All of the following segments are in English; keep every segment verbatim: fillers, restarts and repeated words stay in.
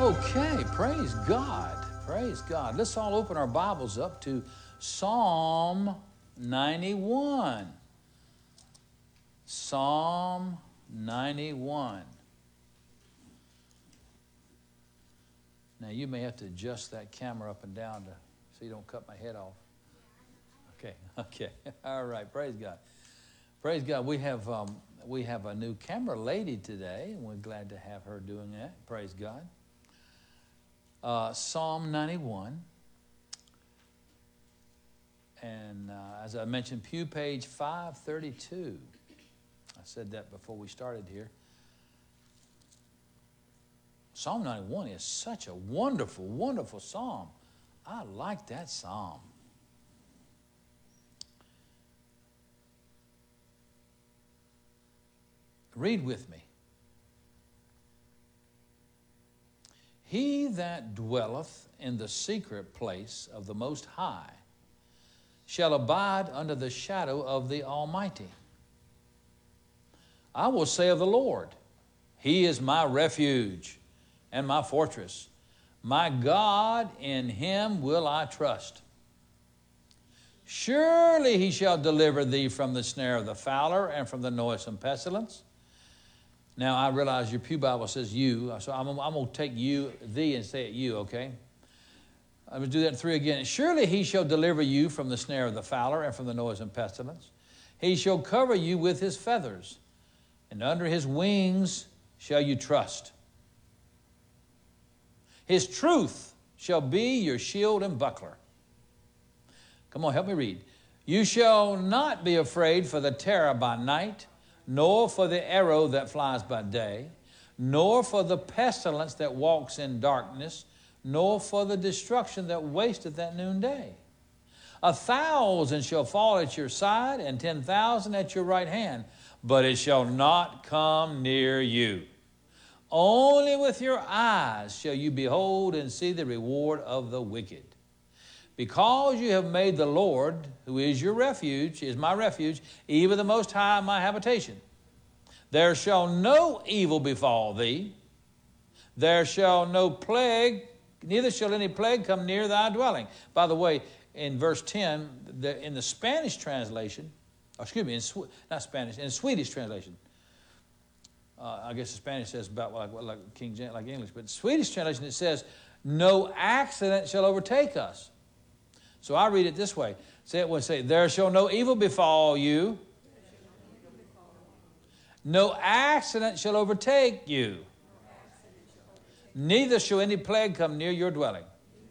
Okay, praise God. Praise God. Let's all open our Bibles up to Psalm ninety-one. Psalm ninety-one. Now, you may have to adjust that camera up and down to, so you don't cut my head off. Okay, okay. All right, praise God. Praise God. We have, um, we have a new camera lady today, and we're glad to have her doing that. Praise God. Uh, Psalm ninety-one. And uh, as I mentioned, pew page five thirty-two. I said that before we started here. Psalm ninety-one is such a wonderful, wonderful psalm. I like that psalm. Read with me. He that dwelleth in the secret place of the Most High shall abide under the shadow of the Almighty. I will say of the Lord, He is my refuge and my fortress. My God, in Him will I trust. Surely He shall deliver thee from the snare of the fowler and from the noisome pestilence. Now, I realize your pew Bible says you, so I'm, I'm going to take you, thee, and say it you, okay? I'm going to do that in three again. Surely He shall deliver you from the snare of the fowler and from the noisome pestilence. He shall cover you with His feathers, and under His wings shall you trust. His truth shall be your shield and buckler. Come on, help me read. You shall not be afraid for the terror by night, nor for the arrow that flies by day, nor for the pestilence that walks in darkness, nor for the destruction that wasteth at noonday. A thousand shall fall at your side, and ten thousand at your right hand, but it shall not come near you. Only with your eyes shall you behold and see the reward of the wicked. Because you have made the Lord, who is your refuge, is my refuge, even the Most High my habitation. There shall no evil befall thee. There shall no plague, neither shall any plague come near thy dwelling. By the way, in verse ten, the, in the Spanish translation, or excuse me, in, not Spanish, in the Swedish translation, uh, I guess the Spanish says about like, like King James, like English, but Swedish translation, it says, no accident shall overtake us. So I read it this way. Say it would say, there shall no evil befall you. No accident shall overtake you. Neither shall any plague come near your dwelling.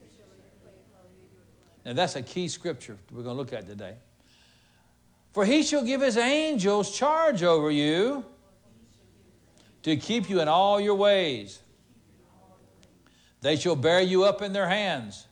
Now that's a key scripture we're going to look at today. For He shall give His angels charge over you to keep you in all your ways. They shall bear you up in their hands,